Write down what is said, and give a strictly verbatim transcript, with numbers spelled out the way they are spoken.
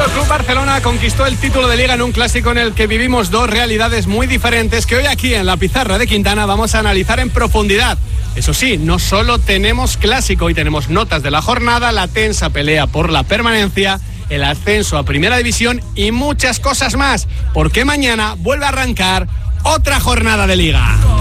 Club Barcelona conquistó el título de Liga en un clásico en el que vivimos dos realidades muy diferentes que hoy aquí en la pizarra de Quintana vamos a analizar en profundidad. Eso sí, no solo tenemos clásico, hoy tenemos notas de la jornada, la tensa pelea por la permanencia, el ascenso a Primera División y muchas cosas más, porque mañana vuelve a arrancar otra jornada de Liga.